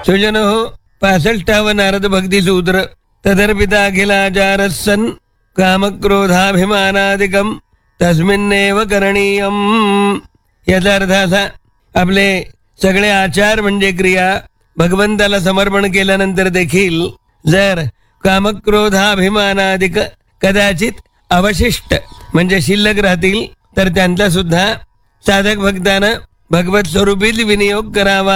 सुजनो 65 नारद भक्ती सूत्र तदर्पिता अखिलाचारस्सन कामक्रोधाभिमानादिकम तस्मिन्नेव करणीयम. याचा अर्थ असा, आपले सगळे आचार म्हणजे क्रिया भगवंताला समर्पण केल्यानंतर देखील जर कामक्रोधाभिमानादिक कदाचित अवशिष्ट म्हणजे शिल्लक राहतील तर त्यांचा सुद्धा साधक भक्तानं भगवत स्वरूपीत विनियोग करावा.